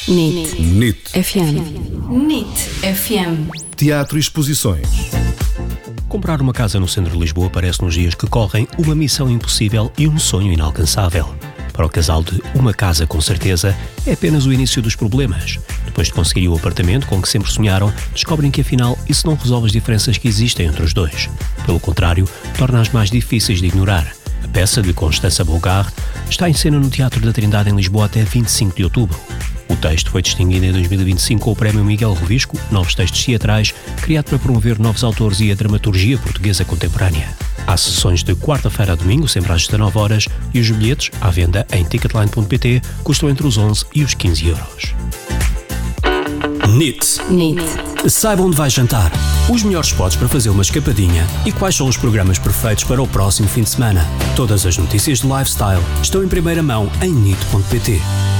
NIT FM. NIT FM. Teatro e exposições. Comprar uma casa no centro de Lisboa parece nos dias que correm uma missão impossível e um sonho inalcançável. Para o casal de Uma Casa com Certeza, é apenas o início dos problemas. Depois de conseguirem o apartamento com que sempre sonharam, descobrem que afinal isso não resolve as diferenças que existem entre os dois. Pelo contrário, torna-as mais difíceis de ignorar. A peça, de Constança Bogart, está em cena no Teatro da Trindade em Lisboa até 25 de outubro. O texto foi distinguido em 2025 com o Prémio Miguel Revisco, Novos Textos Teatrais, criado para promover novos autores e a dramaturgia portuguesa contemporânea. Há sessões de quarta-feira a domingo, sempre às 19 horas, e os bilhetes, à venda em ticketline.pt, custam entre os 11 e os 15 euros. NIT. Saiba onde vai jantar, os melhores spots para fazer uma escapadinha e quais são os programas perfeitos para o próximo fim de semana. Todas as notícias de lifestyle estão em primeira mão em NIT.pt.